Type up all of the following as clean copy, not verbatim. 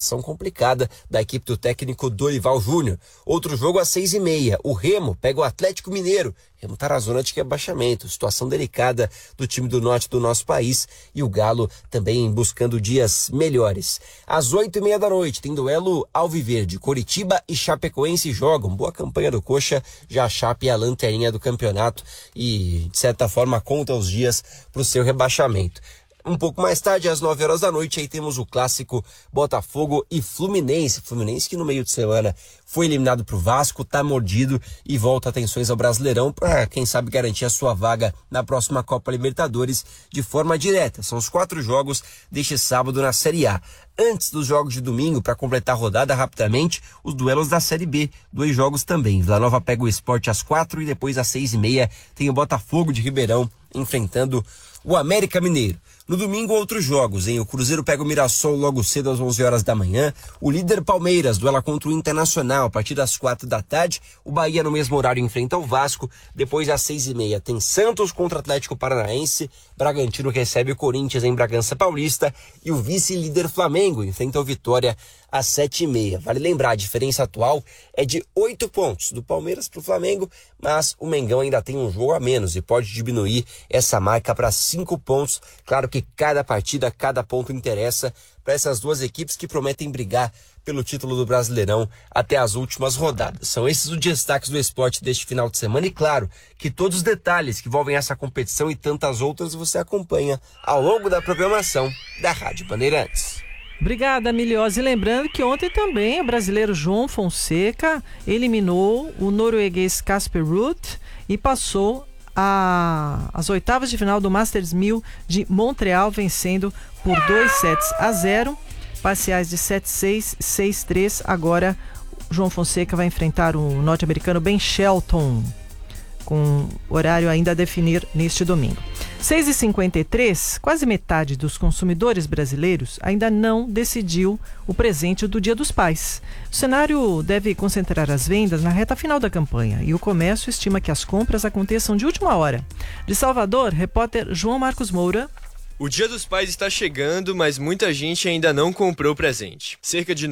situação complicada da equipe do técnico Dorival Júnior. Outro jogo às 6h30, o Remo pega o Atlético Mineiro. Remo está na zona de rebaixamento, situação delicada do time do norte do nosso país, e o Galo também buscando dias melhores. Às 8h30 da noite tem duelo alviverde, Coritiba e Chapecoense jogam. Boa campanha do Coxa, já a Chape é a lanterninha do campeonato e de certa forma conta os dias para o seu rebaixamento. Um pouco mais tarde, às 9h da noite, aí temos o clássico Botafogo e Fluminense. Fluminense que no meio de semana foi eliminado pro Vasco, tá mordido e volta atenções ao Brasileirão para, quem sabe, garantir a sua vaga na próxima Copa Libertadores de forma direta. São os 4 jogos deste sábado na Série A. Antes dos jogos de domingo, para completar a rodada rapidamente, os duelos da Série B. 2 jogos também. Vila Nova pega o Sport às 4 e depois às 6h30 tem o Botafogo de Ribeirão enfrentando o América Mineiro. No domingo, outros jogos, hein? O Cruzeiro pega o Mirassol logo cedo às 11h da manhã. O líder Palmeiras duela contra o Internacional a partir das 4 da tarde. O Bahia no mesmo horário enfrenta o Vasco. Depois às 6h30 tem Santos contra Atlético Paranaense. Bragantino recebe o Corinthians em Bragança Paulista. E o vice-líder Flamengo enfrenta o Vitória às 7h30. Vale lembrar, a diferença atual é de 8 pontos do Palmeiras para o Flamengo, mas o Mengão ainda tem um jogo a menos e pode diminuir essa marca para 5 pontos. Claro que cada partida, cada ponto interessa para essas duas equipes que prometem brigar pelo título do Brasileirão até as últimas rodadas. São esses os destaques do esporte deste final de semana e claro que todos os detalhes que envolvem essa competição e tantas outras você acompanha ao longo da programação da Rádio Bandeirantes. Obrigada, Miliose. Lembrando que ontem também o brasileiro João Fonseca eliminou o norueguês Casper Ruud e passou às oitavas de final do Masters 1000 de Montreal, vencendo por 2-0, parciais de 7-6, 6-3. Agora João Fonseca vai enfrentar o norte-americano Ben Shelton, com horário ainda a definir neste domingo. 6h53, quase metade dos consumidores brasileiros ainda não decidiu o presente do Dia dos Pais. O cenário deve concentrar as vendas na reta final da campanha e o comércio estima que as compras aconteçam de última hora. De Salvador, repórter João Marcos Moura. O Dia dos Pais está chegando, mas muita gente ainda não comprou presente. Cerca de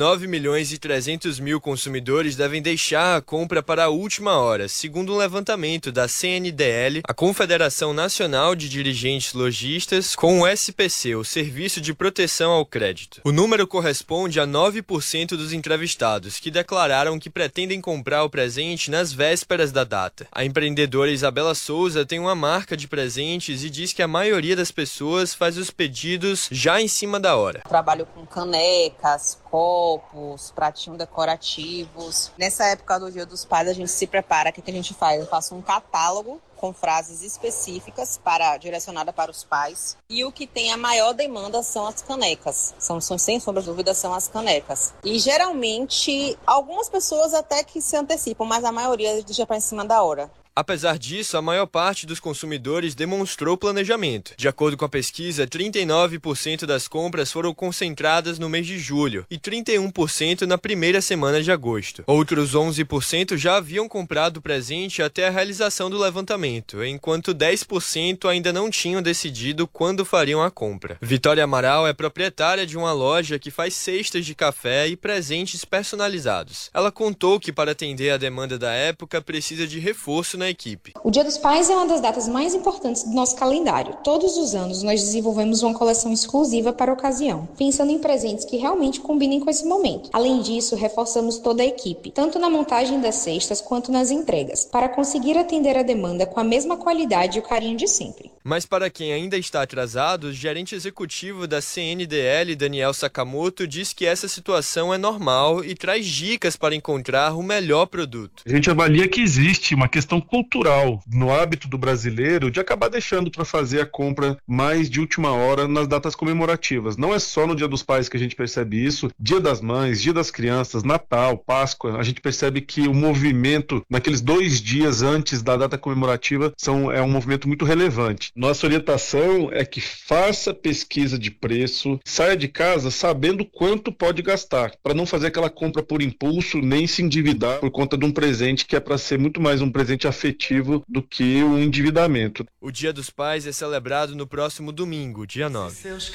9.300.000 consumidores devem deixar a compra para a última hora, segundo um levantamento da CNDL, a Confederação Nacional de Dirigentes Lojistas, com o SPC, o Serviço de Proteção ao Crédito. O número corresponde a 9% dos entrevistados, que declararam que pretendem comprar o presente nas vésperas da data. A empreendedora Isabela Souza tem uma marca de presentes e diz que a maioria das pessoas faz os pedidos já em cima da hora. Trabalho com canecas, copos, pratinhos decorativos. Nessa época do Dia dos Pais, a gente se prepara. O que a gente faz? Eu faço um catálogo com frases específicas direcionada para os pais. E o que tem a maior demanda são as canecas. São sem sombra de dúvida, são as canecas. E geralmente, algumas pessoas até que se antecipam, mas a maioria deixa para em cima da hora. Apesar disso, a maior parte dos consumidores demonstrou planejamento. De acordo com a pesquisa, 39% das compras foram concentradas no mês de julho e 31% na primeira semana de agosto. Outros 11% já haviam comprado o presente até a realização do levantamento, enquanto 10% ainda não tinham decidido quando fariam a compra. Vitória Amaral é proprietária de uma loja que faz cestas de café e presentes personalizados. Ela contou que para atender a demanda da época precisa de reforço na equipe. O Dia dos Pais é uma das datas mais importantes do nosso calendário. Todos os anos nós desenvolvemos uma coleção exclusiva para a ocasião, pensando em presentes que realmente combinem com esse momento. Além disso, reforçamos toda a equipe, tanto na montagem das cestas quanto nas entregas, para conseguir atender a demanda com a mesma qualidade e o carinho de sempre. Mas para quem ainda está atrasado, o gerente executivo da CNDL, Daniel Sakamoto, diz que essa situação é normal e traz dicas para encontrar o melhor produto. A gente avalia que existe uma questão cultural no hábito do brasileiro de acabar deixando para fazer a compra mais de última hora nas datas comemorativas. Não é só no Dia dos Pais que a gente percebe isso. Dia das Mães, Dia das Crianças, Natal, Páscoa, a gente percebe que o movimento naqueles 2 dias antes da data comemorativa é um movimento muito relevante. Nossa orientação é que faça pesquisa de preço, saia de casa sabendo quanto pode gastar, para não fazer aquela compra por impulso, nem se endividar por conta de um presente que é para ser muito mais um presente afetivo do que um endividamento. O Dia dos Pais é celebrado no próximo domingo, dia 9.